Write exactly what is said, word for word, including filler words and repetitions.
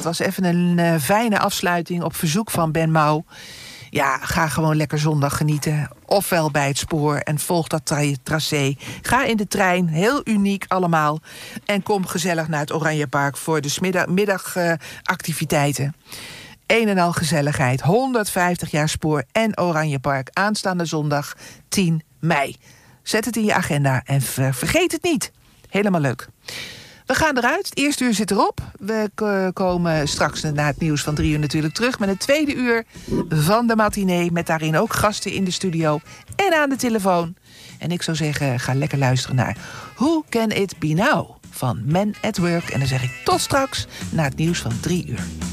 was even een uh, fijne afsluiting op verzoek van Ben Mouw. Ja, ga gewoon lekker zondag genieten. Ofwel bij het spoor en volg dat tra- tracé. Ga in de trein, heel uniek allemaal. En kom gezellig naar het Oranjepark voor de middag, middagactiviteiten. Een en al gezelligheid. honderdvijftig jaar spoor en Oranjepark. Aanstaande zondag tien mei. Zet het in je agenda en ver- vergeet het niet. Helemaal leuk. We gaan eruit. Het eerste uur zit erop. We k- komen straks na het nieuws van drie uur natuurlijk terug... met het tweede uur van de matinee... met daarin ook gasten in de studio en aan de telefoon. En ik zou zeggen, ga lekker luisteren naar Who Can It Be Now van Men at Work. En dan zeg ik tot straks na het nieuws van drie uur.